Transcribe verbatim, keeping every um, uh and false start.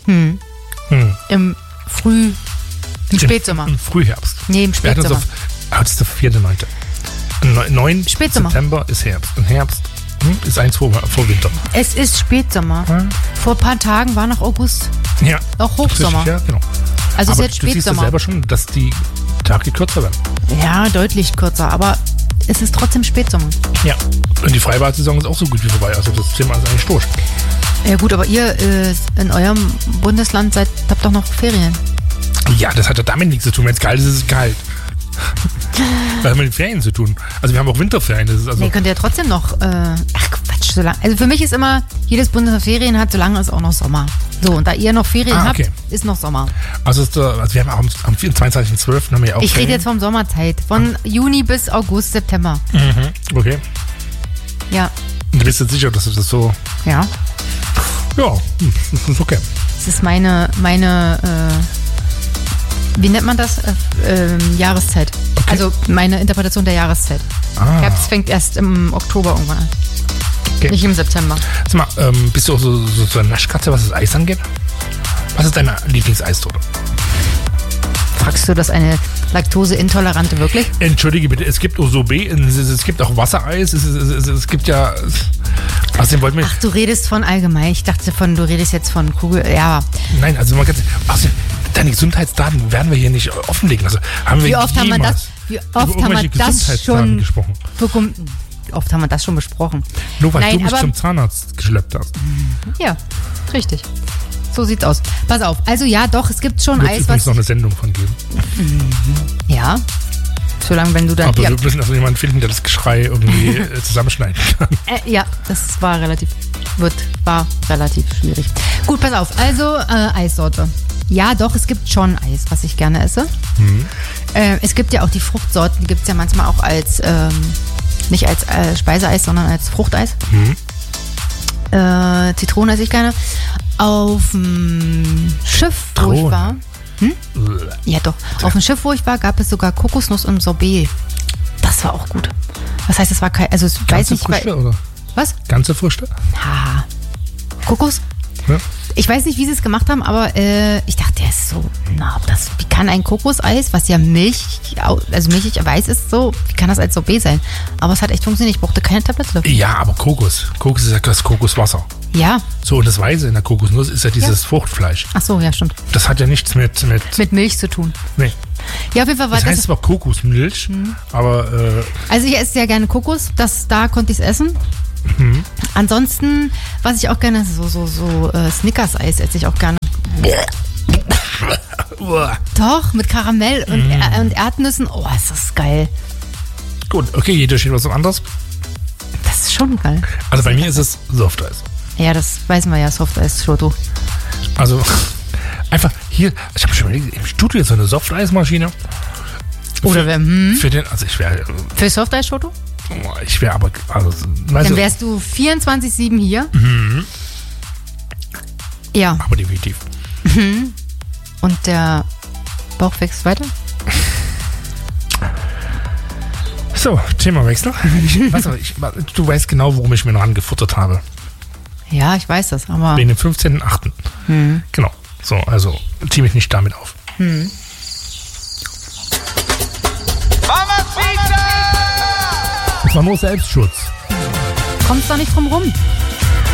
Hm. Hm. Im Früh, im Spätsommer. Im Frühherbst. Nee, im Spätsommer. Heute ist der vierte neunte neun September ist Herbst. Und Herbst hm, ist eins vor, vor Winter. Es ist Spätsommer. Hm? Vor ein paar Tagen war noch August. Ja. Auch Hochsommer. Richtig, ja, genau. Also aber es ist jetzt du siehst ja Spätsommer. selber schon, dass die Tage kürzer werden. Ja, deutlich kürzer, aber es ist trotzdem Spätsommer. Ja. Und die Freibad-Saison ist auch so gut wie vorbei. Also das Thema ist eigentlich durch. Ja gut, aber ihr äh, in eurem Bundesland seid, habt doch noch Ferien. Ja, das hat ja damit nichts zu tun. Wenn es kalt ist, ist es kalt. Das hat mit den Ferien zu tun. Also wir haben auch Winterferien. Das ist also nee, könnt ihr ja trotzdem noch, äh, ach Quatsch, so lange. Also für mich ist immer, jedes Bundesland Ferien hat, solange ist auch noch Sommer. So, und da ihr noch Ferien ah, okay. habt, ist noch Sommer. Also, ist der, also wir haben auch am, am zweiundzwanzigsten zwölften haben wir ja auch Ich Ferien. rede jetzt vom Sommerzeit. Von ah. Juni bis August, September. Mhm, okay. Ja. Und du bist jetzt sicher, dass du das so... Ja. Ja, das ist okay. Das ist meine, meine, äh, wie nennt man das? Äh, äh, Jahreszeit. Okay. Also meine Interpretation der Jahreszeit. Ah. Herbst fängt erst im Oktober irgendwann an. Okay. Nicht im September. Sag mal, ähm, bist du auch so, so, so eine Naschkatze, was das Eis angeht? Was ist deine Lieblingseistorte? Fragst du das eine Laktoseintolerante wirklich? Entschuldige bitte, es gibt O S O B, es, es gibt auch Wassereis, es, es, es, es gibt ja... Also wollten wir Ach, du redest von allgemein. Ich dachte von, du redest jetzt von Kugel... Ja. Nein, also man kann... Also, deine Gesundheitsdaten werden wir hier nicht offenlegen. Also haben wir wie oft haben wir das, wie oft haben wir das schon gesprochen? Wie oft haben wir das schon besprochen? Nur weil Nein, du mich aber, zum Zahnarzt geschleppt hast. Ja, richtig. So sieht's aus. Pass auf. Also ja, doch, es gibt schon Eis. Eis, was... übrigens noch eine Sendung von geben. Ja. Solange, wenn du dann... Aber ja. wir müssen also jemanden finden, der das Geschrei irgendwie zusammenschneiden kann. Äh, ja, das war relativ... Wird, war relativ schwierig. Gut, pass auf. Also, äh, Eissorte. Ja, doch, es gibt schon Eis, was ich gerne esse. Mhm. Äh, es gibt ja auch die Fruchtsorten, die gibt es ja manchmal auch als... Ähm, nicht als äh, Speiseeis, sondern als Fruchteis. Mhm. Äh, Zitrone esse ich gerne. Auf dem Schiff, wo ich war... Hm? Ja doch. Auf dem Schiff, wo ich war, gab es sogar Kokosnuss und Sorbet. Das war auch gut. Was heißt, es war kein... Also, ich Ganze weiß nicht... Früchte, weil, oder? Was? Ganze Früchte? Haha. Kokos? Ja. Ich weiß nicht, wie sie es gemacht haben, aber äh, ich dachte, der ist so... Na, das, wie kann ein Kokoseis, was ja Milch... Also milchig weiß ist so... Wie kann das als Sorbet sein? Aber es hat echt funktioniert. Ich brauchte keine Tablette dafür. Ja, aber Kokos. Kokos ist ja das Kokoswasser. Ja. So, und das Weiße in der Kokosnuss ist ja dieses ja. Fruchtfleisch. Ach so, ja, stimmt. Das hat ja nichts mit... Mit, mit Milch zu tun. Nee. Ja, auf jeden Fall war das... Das heißt zwar Kokosmilch, mhm. aber... Äh, also ich esse sehr gerne Kokos. Das, da konnte ich es essen. Mhm. Ansonsten, was ich auch gerne esse, so, so, so äh, Snickers-Eis esse ich auch gerne. Doch, mit Karamell und, mhm. er, und Erdnüssen. Oh, ist das geil. Gut, okay, jeder steht was anderes. Das ist schon geil. Also bei mir ist es Softeis. Ja, das weiß man ja, Softeis-Schoto. Also einfach hier, ich habe schon überlegt, im Studio jetzt so eine Softeismaschine. Oder für, hm? für den, also ich wäre... Für Softeis-Schoto? Ich wäre aber... Also, dann wärst du vierundzwanzig sieben hier. Mhm. Ja. Aber definitiv. Mhm. Und der Bauch wächst weiter? So, Themawechsel. Ich, weißt du, ich, du weißt genau, worum ich mir noch angefuttert habe. Ja, ich weiß das, aber... Wegen dem fünfzehnten achten Hm. Genau. So, also zieh mich nicht damit auf. Hm. Mamacita! Das war nur Selbstschutz. Kommst doch nicht drum rum.